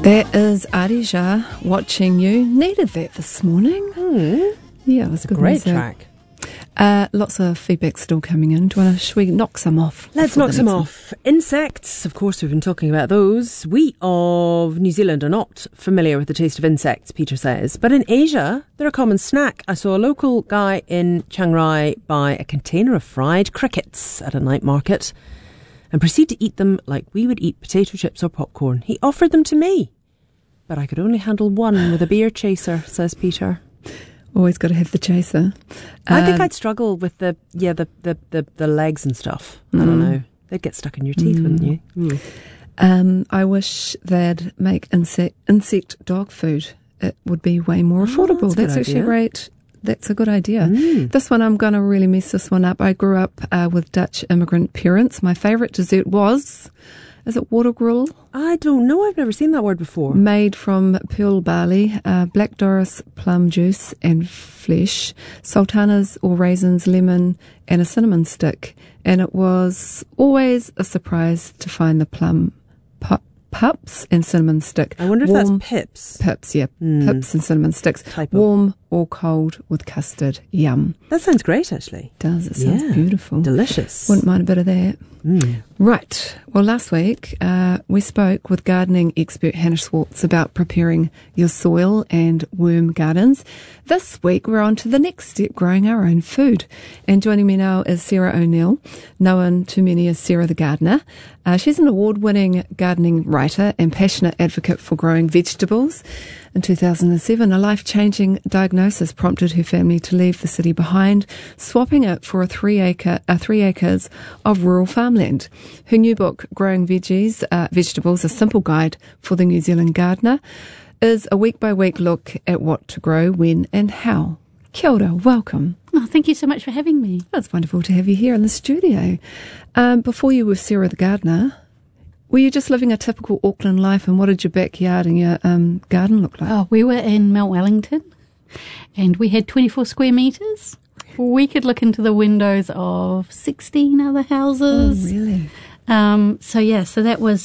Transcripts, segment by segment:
That is Adija, Watching You. Needed that this morning. Yeah, it was a good great music. track. Lots of feedback still coming in. Should we knock some off? Let's knock some off. Insects, of course, we've been talking about those. We of New Zealand are not familiar with the taste of insects, Peter says. But in Asia, they're a common snack. I saw a local guy in Chiang Rai buy a container of fried crickets at a night market and proceed to eat them like we would eat potato chips or popcorn. He offered them to me, but I could only handle one with a beer chaser, says Peter. Always got to have the chaser. I think I'd struggle with the legs and stuff. I don't know. They'd get stuck in your teeth, wouldn't you? I wish they'd make insect dog food. It would be way more affordable. That's actually great. That's a good idea. This one, I'm going to really mess this one up. I grew up with Dutch immigrant parents. My favourite dessert was, is it watergruel? I don't know. I've never seen that word before. Made from pearl barley, black Doris plum juice and flesh, sultanas or raisins, lemon and a cinnamon stick. And it was always a surprise to find the plum pups and cinnamon stick. I wonder if that's pips. Pips, yeah. Pips and cinnamon sticks. Warm or cold with custard. Yum. That sounds great, actually. Does. It sounds beautiful. Delicious. Wouldn't mind a bit of that. Right. Well, last week we spoke with gardening expert Hannah Schwartz about preparing your soil and worm gardens. This week we're on to the next step, growing our own food. And joining me now is Sarah O'Neill, known to many as Sarah the Gardener. She's an award-winning gardening writer and passionate advocate for growing vegetables. In 2007, a life-changing diagnosis prompted her family to leave the city behind, swapping it for 3 acres of rural farmland. Her new book, Growing Vegetables, A Simple Guide for the New Zealand Gardener, is a week-by-week look at what to grow, when and how. Kia ora, welcome. Oh, thank you so much for having me. It's wonderful to have you here in the studio. Before you were Sarah the Gardener, were you just living a typical Auckland life, and what did your backyard and your garden look like? Oh, we were in Mount Wellington and we had 24 square metres. We could look into the windows of 16 other houses. Oh, really? So that was,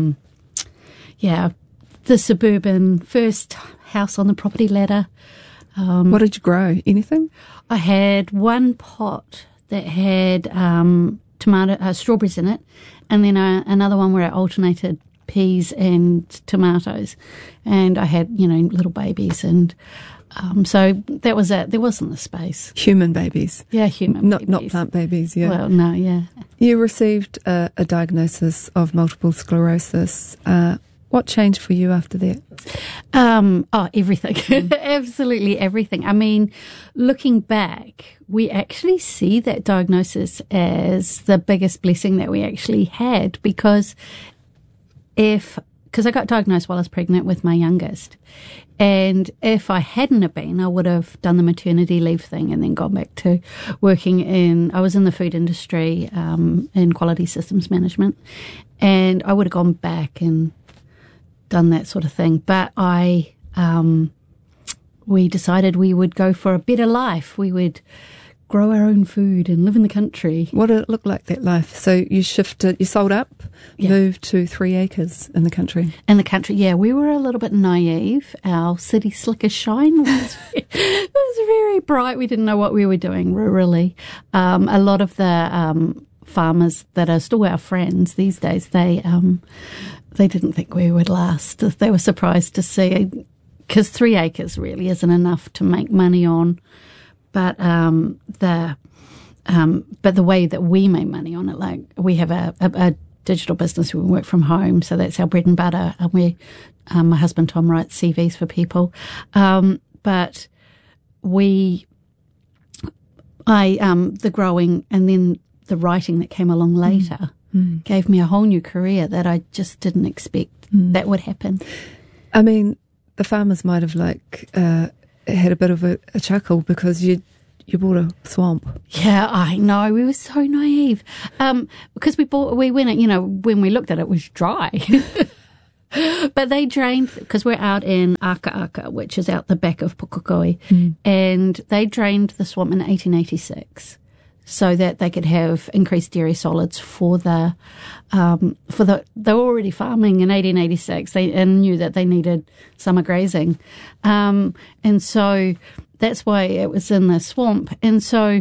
the suburban first house on the property ladder. What did you grow? Anything? I had one pot that had strawberries in it, and then another one where I alternated peas and tomatoes, and I had little babies, and so that was it. There wasn't the space. Human babies. Yeah, human babies. Not plant babies, yeah. Well, no, yeah. You received a diagnosis of multiple sclerosis. What changed for you after that? Everything. Absolutely everything. I mean, looking back, we actually see that diagnosis as the biggest blessing that we actually had, because I got diagnosed while I was pregnant with my youngest. And if I hadn't have been, I would have done the maternity leave thing and then gone back to working I was in the food industry, in quality systems management. And I would have gone back and done that sort of thing. But we decided we would go for a better life. We would grow our own food and live in the country. What did it look like, that life? So you sold up, moved to 3 acres in the country. In the country, yeah. We were a little bit naive. Our city slicker shine was very bright. We didn't know what we were doing, really. A lot of the farmers that are still our friends these days, they didn't think we would last. They were surprised to see, because 3 acres really isn't enough to make money on. But the way that we make money on it, like we have a digital business, we work from home, so that's our bread and butter. And my husband Tom writes CVs for people, but the growing and then the writing that came along later gave me a whole new career that I just didn't expect that would happen. I mean, the farmers might have had a bit of a chuckle because you bought a swamp. Yeah, I know. We were so naive. Because we went, when we looked at it, it was dry. But they drained, because we're out in Aka, which is out the back of Pukekohe, and they drained the swamp in 1886. so that they could have increased dairy solids for they were already farming in 1886 and knew that they needed summer grazing. And so that's why it was in the swamp. And so,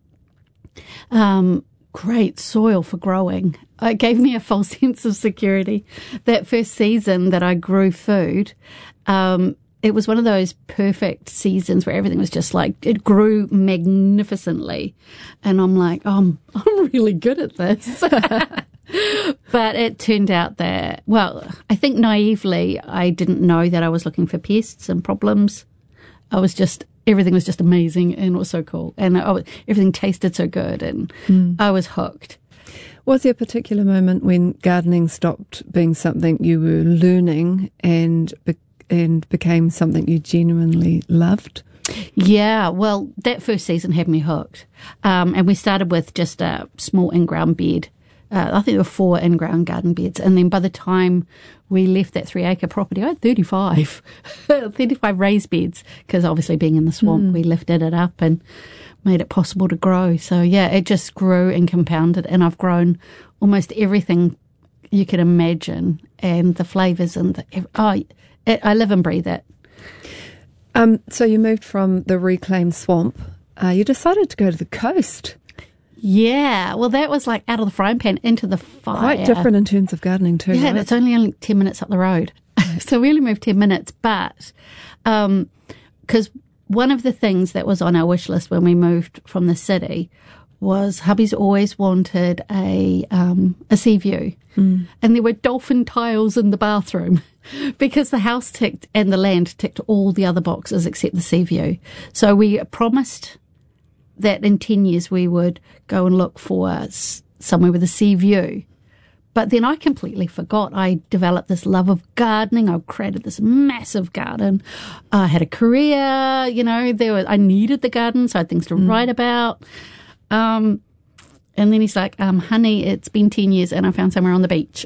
great soil for growing. It gave me a false sense of security. That first season that I grew food, it was one of those perfect seasons where everything was just like, it grew magnificently. And I'm like, I'm really good at this. But it turned out that, well, I think naively, I didn't know that I was looking for pests and problems. Everything was just amazing and it was so cool. And everything tasted so good and I was hooked. Was there a particular moment when gardening stopped being something you were learning and became something you genuinely loved? Yeah, well, that first season had me hooked. And we started with just a small in-ground bed. I think there were 4 in-ground garden beds. And then by the time we left that 3-acre property, I had 35 raised beds, because obviously being in the swamp, we lifted it up and made it possible to grow. So, yeah, it just grew and compounded. And I've grown almost everything you could imagine. And the flavours and I live and breathe it. So you moved from the reclaimed swamp. You decided to go to the coast. Yeah, well, that was like out of the frying pan into the fire. Quite different in terms of gardening too. Yeah, right? and it's only 10 minutes up the road. So we only moved 10 minutes. But because one of the things that was on our wish list when we moved from the city was hubby's always wanted a sea view. And there were dolphin tiles in the bathroom because the house ticked and the land ticked all the other boxes except the sea view. So we promised that in 10 years we would go and look for somewhere with a sea view. But then I completely forgot. I developed this love of gardening. I created this massive garden. I had a career, I needed the garden, so I had things to write about. And then he's like, honey, it's been 10 years and I found somewhere on the beach.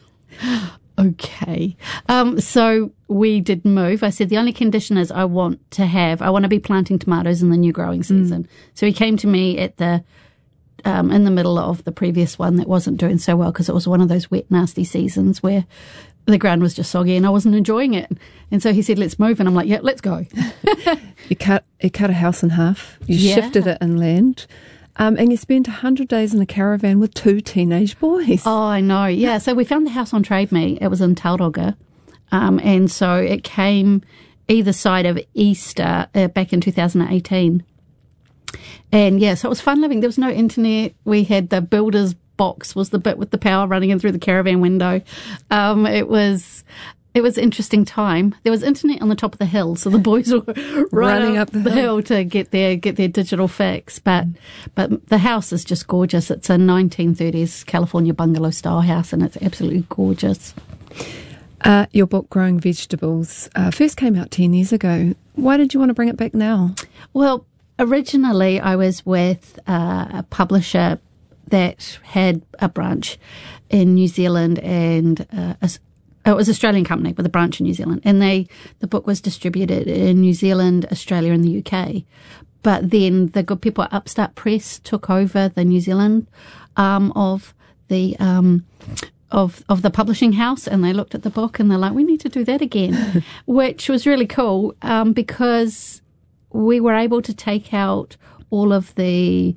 Okay. So we did move. I said, the only condition is I want to be planting tomatoes in the new growing season. So he came to me at in the middle of the previous one that wasn't doing so well because it was one of those wet, nasty seasons where the ground was just soggy and I wasn't enjoying it. And so he said, let's move. And I'm like, yeah, let's go. You cut a house in half. You shifted it inland. And you spent 100 days in a caravan with 2 teenage boys. Oh, I know. Yeah. So we found the house on Trade Me. It was in Tauranga. And so it came either side of Easter back in 2018. And yeah, so it was fun living. There was no internet. We had the builder's box was the bit with the power running in through the caravan window. It was an interesting time. There was internet on the top of the hill, so the boys were running up the hill to get their digital fix. But the house is just gorgeous. It's a 1930s California bungalow style house, and it's absolutely gorgeous. Your book, Growing Vegetables, first came out 10 years ago. Why did you want to bring it back now? Well, originally I was with a publisher that had a branch in New Zealand and it was an Australian company with a branch in New Zealand. And the book was distributed in New Zealand, Australia and the UK. But then the good people at Upstart Press took over the New Zealand of the publishing house, and they looked at the book and they're like, we need to do that again, which was really cool because we were able to take out all of the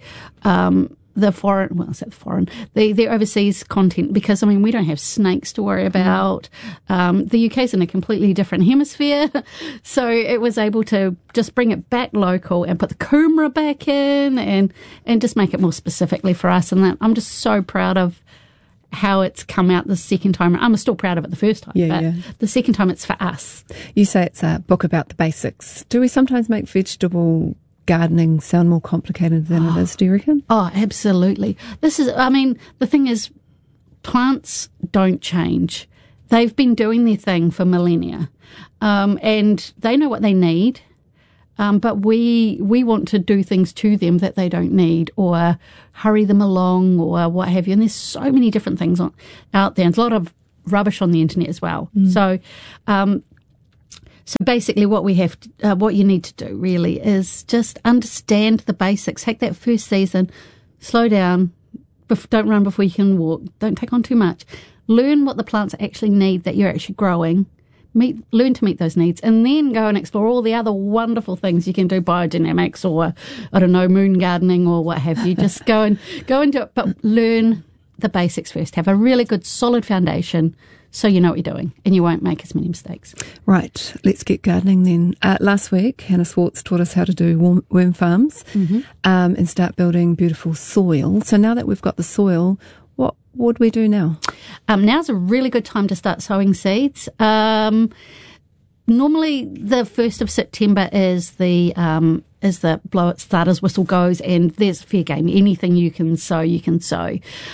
overseas content because, we don't have snakes to worry about. The UK's in a completely different hemisphere. So it was able to just bring it back local and put the kumara back in and just make it more specifically for us. And that I'm just so proud of how it's come out the second time. I'm still proud of it the first time, but the second time it's for us. You say it's a book about the basics. Do we sometimes make vegetable gardening sound more complicated than it is, do you reckon? Oh, absolutely. The thing is, plants don't change. They've been doing their thing for millennia, and they know what they need. But we want to do things to them that they don't need or hurry them along or what have you. And there's so many different things out there. And there's a lot of rubbish on the internet as well. So basically what you need to do really is just understand the basics. Take that first season, slow down, don't run before you can walk, don't take on too much. Learn what the plants actually need that you're actually growing. Learn to meet those needs, and then go and explore all the other wonderful things you can do, biodynamics or, I don't know, moon gardening or what have you. Just go and do it, but learn the basics first. Have a really good solid foundation so you know what you're doing and you won't make as many mistakes. Right, let's get gardening then. Last week, Hannah Swartz taught us how to do worm farms and start building beautiful soil. So now that we've got the soil, what would we do now? Now's a really good time to start sowing seeds. Normally, the 1st of September is the blow it starter's whistle goes, and there's fair game. Anything you can sow, you can sow.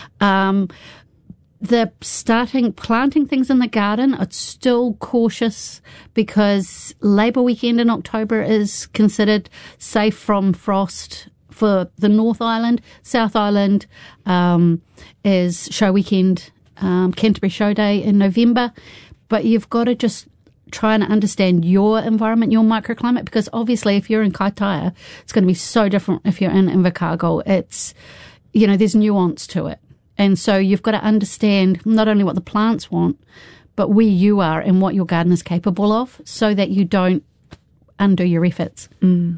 The planting things in the garden, it's still cautious because Labour weekend in October is considered safe from frost for the North Island. South Island is show weekend, Canterbury Show Day in November. But you've got to just try and understand your environment, your microclimate, because obviously if you're in Kaitaia, it's going to be so different if you're in Invercargill. It's, there's nuance to it. And so you've got to understand not only what the plants want, but where you are and what your garden is capable of so that you don't undo your efforts.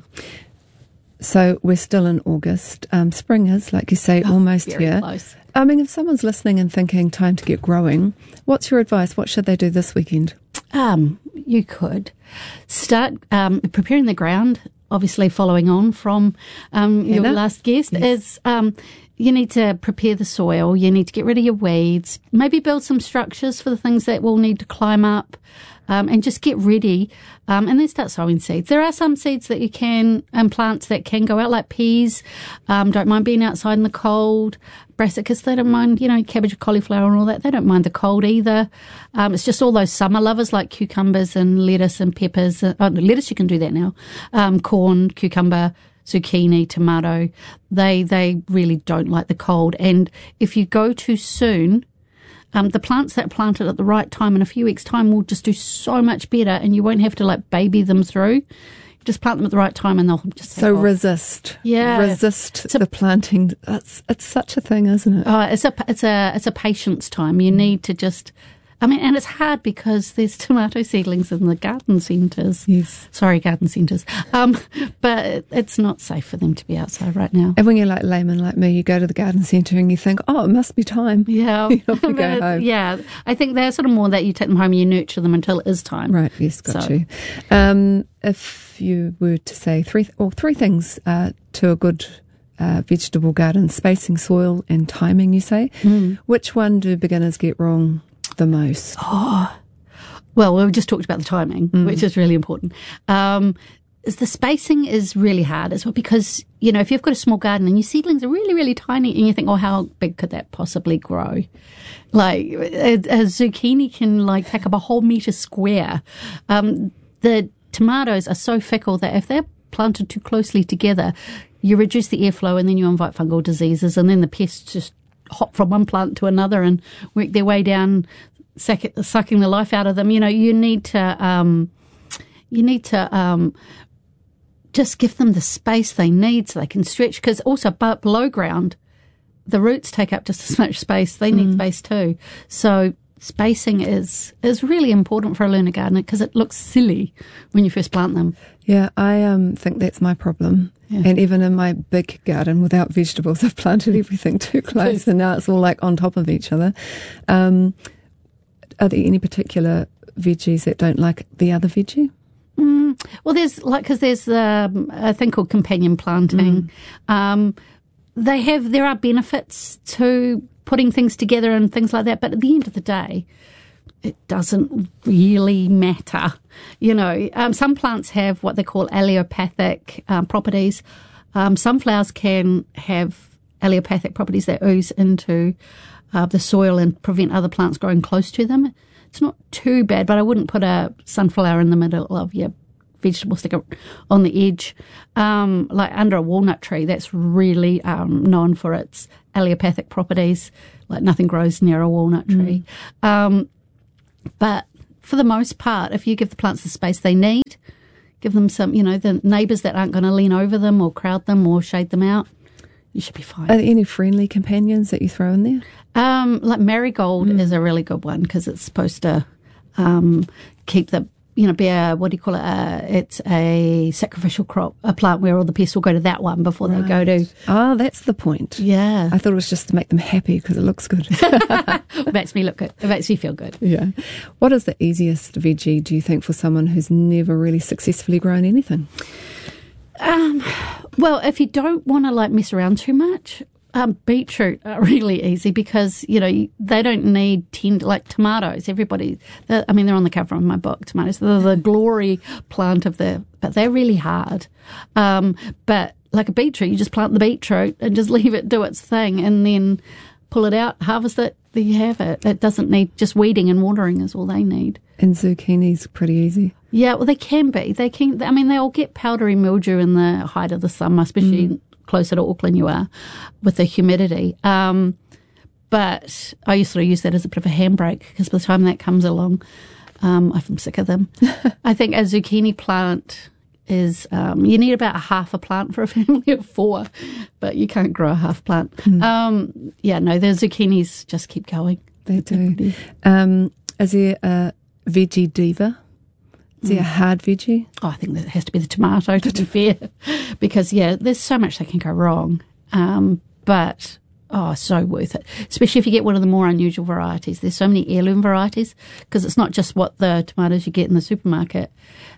So we're still in August. Spring is, like you say, almost here. Close. I mean, if someone's listening and thinking time to get growing, what's your advice? What should they do this weekend? You could start preparing the ground, obviously following on from your last guest, is you need to prepare the soil, you need to get rid of your weeds, maybe build some structures for the things that will need to climb up, and just get ready, and then start sowing seeds. There are some seeds that you can, and plants that can go out, like peas, don't mind being outside in the cold. Brassicas, they don't mind, cabbage, cauliflower and all that. They don't mind the cold either. It's just all those summer lovers like cucumbers and lettuce and peppers. Lettuce, you can do that now. Corn, cucumber, zucchini, tomato. They really don't like the cold. And if you go too soon, the plants that are planted at the right time in a few weeks' time will just do so much better, and you won't have to baby them through. Just plant them at the right time and they'll just resist the planting. It's such a thing, isn't it? It's a patience time. You need to just, and it's hard because there's tomato seedlings in the garden centres. Yes. Sorry, garden centres. But it's not safe for them to be outside right now. And when you're like layman like me, you go to the garden centre and you think, oh, it must be time. Yeah. You have to go home. Yeah. I think they're sort of more that you take them home and you nurture them until it is time. Right. Yes, got you. If you were to say three things to a good vegetable garden, spacing, soil and timing, you say, which one do beginners get wrong the most? Well, we've just talked about the timing, which is really important. Is the spacing is really hard as well because, if you've got a small garden and your seedlings are really, really tiny and you think, how big could that possibly grow? Like a zucchini can take up a whole metre square. The tomatoes are so fickle that if they're planted too closely together, you reduce the airflow and then you invite fungal diseases, and then the pests just hop from one plant to another and work their way down, sucking the life out of them. You need to just give them the space they need so they can stretch, because also below ground, the roots take up just as much space. They need space too. So spacing is really important for a learner gardener because it looks silly when you first plant them. Yeah, I think that's my problem. Yeah. And even in my big garden without vegetables, I've planted everything too close and now it's all on top of each other. Are there any particular veggies that don't like the other veggie? Well, there's a thing called companion planting. There are benefits to putting things together and things like that, but at the end of the day, it doesn't really matter. Some plants have what they call allelopathic properties. Some flowers can have allelopathic properties that ooze into the soil and prevent other plants growing close to them. It's not too bad, but I wouldn't put a sunflower in the middle of your vegetable sticker on the edge, like under a walnut tree. That's really known for its allelopathic properties. Like nothing grows near a walnut tree. But for the most part, if you give the plants the space they need, give them some, the neighbours that aren't going to lean over them or crowd them or shade them out, you should be fine. Are there any friendly companions that you throw in there? Like marigold is a really good one because it's supposed to keep the, be a, what do you call it? It's a sacrificial crop, a plant where all the pests will go to that one before they go to. Oh, that's the point. Yeah. I thought it was just to make them happy because it looks good. It makes me look good. It makes me feel good. Yeah. What is the easiest veggie, do you think, for someone who's never really successfully grown anything? Well, if you don't want to mess around too much, beetroot are really easy because, they don't need tomatoes. They're on the cover of my book, tomatoes. They're the glory plant but they're really hard. But like a beetroot, you just plant the beetroot and just leave it do its thing and then pull it out, harvest it, there you have it. It doesn't need, just weeding and watering is all they need. And zucchini's pretty easy. Yeah, well, they can be. They all get powdery mildew in the height of the summer, especially closer to Auckland you are, with the humidity. But I used to use that as a bit of a handbrake because by the time that comes along, I'm sick of them. I think a zucchini plant is, you need about a half a plant for a family of 4, but you can't grow a half plant. The zucchinis just keep going. They do. Is there a veggie diva? Is there a hard veggie? Oh, I think that has to be the tomato, to be fair, because, there's so much that can go wrong. But so worth it, especially if you get one of the more unusual varieties. There's so many heirloom varieties because it's not just what the tomatoes you get in the supermarket.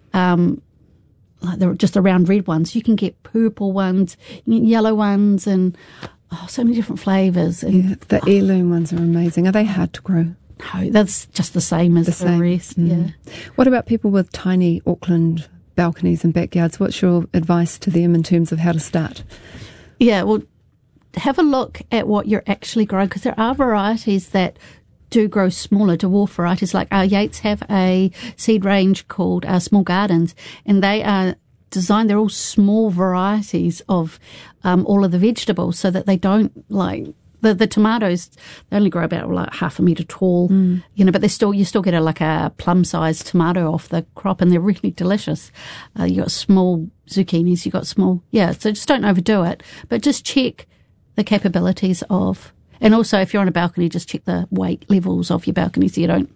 They're just the round red ones. You can get purple ones, you can get yellow ones, and so many different flavours. Yeah, the heirloom ones are amazing. Are they hard to grow? No, that's just the same as the rest. Yeah. What about people with tiny Auckland balconies and backyards? What's your advice to them in terms of how to start? Yeah, well, have a look at what you're actually growing because there are varieties that do grow smaller, dwarf varieties. Like Yates have a seed range called Small Gardens, and they are designed, they're all small varieties of all of the vegetables so that they don't the tomatoes, they only grow about half a metre tall, but you still get a plum-sized tomato off the crop, and they're really delicious. You got small zucchinis, you got small, so just don't overdo it, but just check the capabilities of, and also if you're on a balcony, just check the weight levels of your balcony so you don't,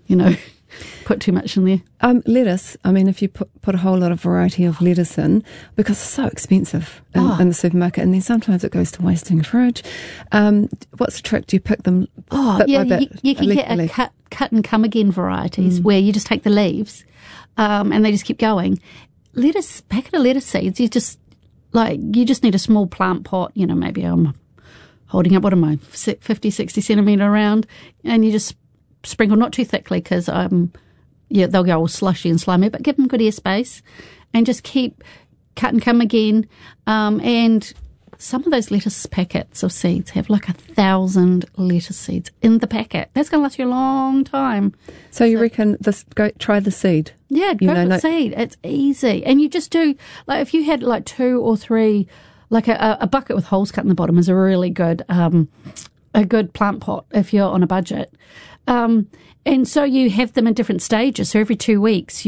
put too much in there. Lettuce, if you put a whole lot of variety of lettuce in, because it's so expensive in the supermarket, and then sometimes it goes to waste in the fridge. What's the trick? Do you pick them bit by bit? You can get a cut and come again varieties where you just take the leaves and they just keep going. Packet of lettuce seeds, you just need a small plant pot, maybe I'm holding up, 50, 60 centimetre around, and you just sprinkle not too thickly because they'll go all slushy and slimy, but give them good airspace and just keep cut and come again. And some of those lettuce packets of seeds have 1,000 lettuce seeds in the packet. That's going to last you a long time. So you reckon try the seed? Yeah, go for the seed. It's easy. And you just do, if you had 2 or 3, a bucket with holes cut in the bottom is a really good, a good plant pot if you're on a budget. And so you have them in different stages. So every 2 weeks,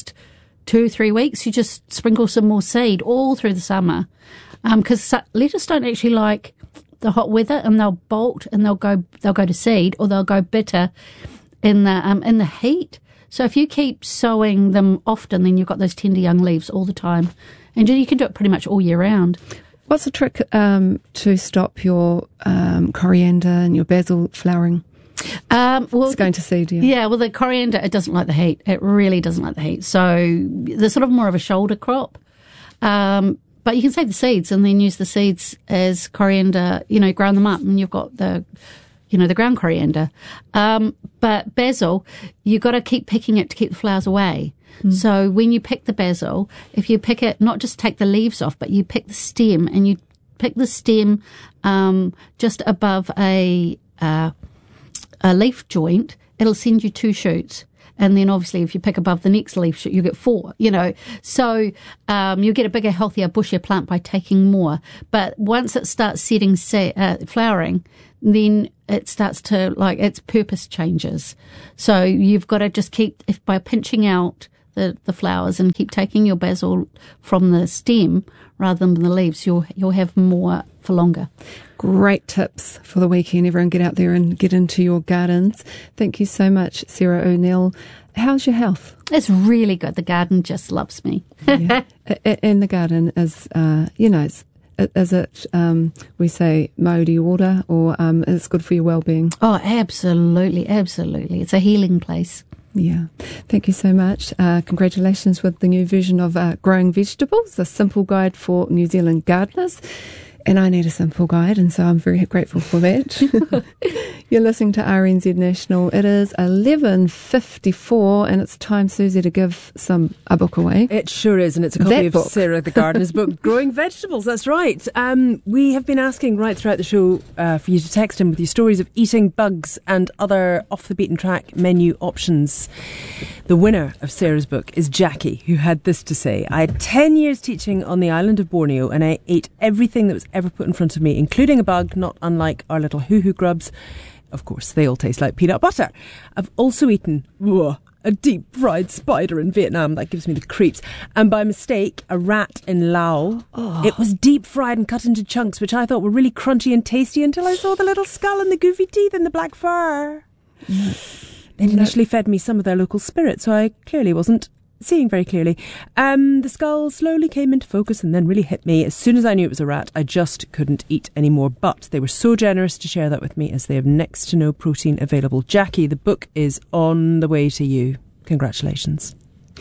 2-3 weeks, you just sprinkle some more seed all through the summer. Because lettuce don't actually like the hot weather, and they'll bolt and they'll go to seed, or they'll go bitter in the heat. So if you keep sowing them often, then you've got those tender young leaves all the time, and you can do it pretty much all year round. What's the trick to stop your coriander and your basil flowering? It's going to seed, yeah. Yeah, well, the coriander, it doesn't like the heat. It really doesn't like the heat. So they're sort of more of a shoulder crop. But you can save the seeds and then use the seeds as coriander, ground them up, and you've got the ground coriander. But basil, you've got to keep picking it to keep the flowers away. So when you pick the basil, if you pick it, not just take the leaves off, but you pick the stem, and you pick the stem just above a leaf joint, it'll send you 2 shoots. And then obviously if you pick above the next leaf shoot, you get 4, So you'll get a bigger, healthier, bushier plant by taking more. But once it starts setting, flowering, then it starts to, its purpose changes. So you've got to just keep, by pinching out the flowers and keep taking your basil from the stem rather than the leaves, you'll have more for longer. Great tips for the weekend. Everyone get out there and get into your gardens. Thank you so much, Sarah O'Neill. How's your health? It's really good. The garden just loves me. Yeah. And the garden is, is it, we say, mauri ora, or it's good for your well-being? Oh, absolutely, absolutely. It's a healing place. Yeah. Thank you so much. Congratulations with the new version of Growing Vegetables, a simple guide for New Zealand gardeners. And I need a simple guide, and so I'm very grateful for that. You're listening to RNZ National. It is 11:54, and it's time, Susie, to give a book away. It sure is, and it's a copy of Sarah the Gardener's book, Growing Vegetables. That's right. We have been asking right throughout the show for you to text in with your stories of eating bugs and other off-the-beaten-track menu options. The winner of Sarah's book is Jackie, who had this to say: I had 10 years teaching on the island of Borneo, and I ate everything that was ever put in front of me, including a bug, not unlike our little hoo-hoo grubs. Of course, they all taste like peanut butter. I've also eaten a deep-fried spider in Vietnam. That gives me the creeps. And by mistake, a rat in Laos. Oh. It was deep-fried and cut into chunks, which I thought were really crunchy and tasty until I saw the little skull and the goofy teeth and the black fur. They'd initially fed me some of their local spirit, so I clearly wasn't seeing very clearly. The skull slowly came into focus and then really hit me. As soon as I knew it was a rat, I just couldn't eat anymore. But they were so generous to share that with me, as they have next to no protein available. Jackie, the book is on the way to you. Congratulations.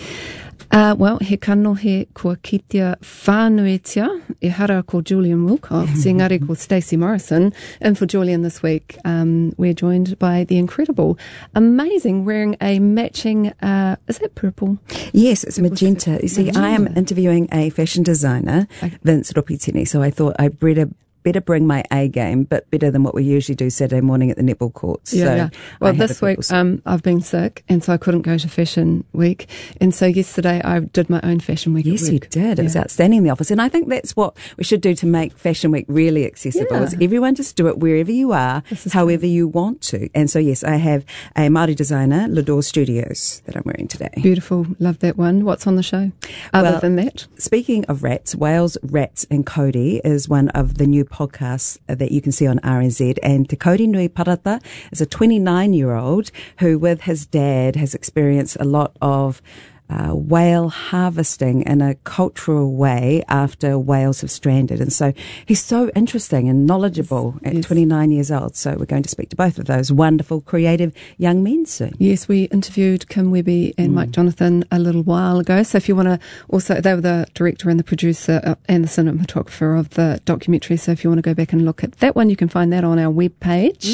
Well, he kanohe kua kitea whānuitia, e hara ko Julian Wilcox, e ngare ko Stacey Morrison. And for Julian this week, we're joined by the incredible, amazing, wearing a matching, is that purple? Yes, it's magenta. You see, I am interviewing a fashion designer, Vince Ropitini, so I thought I'd better bring my A game, but better than what we usually do Saturday morning at the netball courts. Yeah. Well, this week I've been sick, and so I couldn't go to Fashion Week. And so yesterday I did my own Fashion Week. Yes, you did. It was outstanding in the office. And I think that's what we should do to make Fashion Week really accessible. Is everyone just do it wherever you are, however you want to. And so, yes, I have a Māori designer, Lador Studios, that I'm wearing today. Beautiful. Love that one. What's on the show other than that? Speaking of rats, Wales Rats and Cody is one of the new podcasts that you can see on RNZ. And Te Kauri Nui Parata is a 29-year-old who, with his dad, has experienced a lot of whale harvesting in a cultural way after whales have stranded. And so he's so interesting and knowledgeable at 29 years old. So we're going to speak to both of those wonderful, creative young men soon. Yes, we interviewed Kim Webby and Mike Jonathan a little while ago. So if you want to also, they were the director and the producer and the cinematographer of the documentary. So if you want to go back and look at that one, you can find that on our webpage.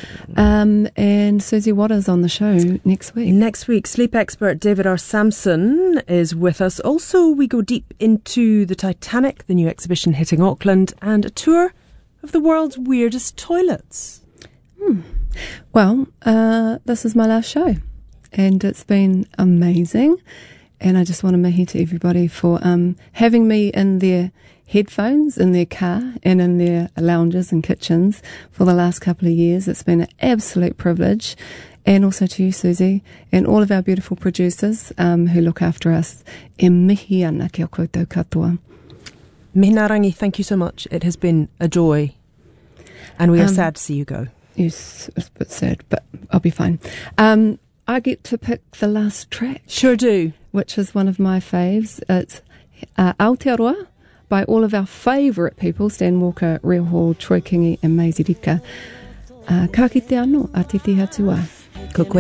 And Susie, what is on the show next week? Next week, sleep expert David R. Sampson is with us. Also, we go deep into the Titanic, the new exhibition hitting Auckland, and a tour of the world's weirdest toilets. Well, this is my last show, and it's been amazing. And I just want to mahi to everybody for having me in their headphones, in their car, and in their lounges and kitchens for the last couple of years. It's been an absolute privilege. And also to you, Susie, and all of our beautiful producers who look after us. E mihi ana kia koutou katoa. Mihina rangi, thank you so much. It has been a joy. And we are sad to see you go. Yes, it's a bit sad, but I'll be fine. I get to pick the last track. Sure do. Which is one of my faves. It's Aotearoa by all of our favourite people, Stan Walker, Reo Hall, Troy Kingi and Maisie Rika. Ka kite anō, a titi hatua. Ko koe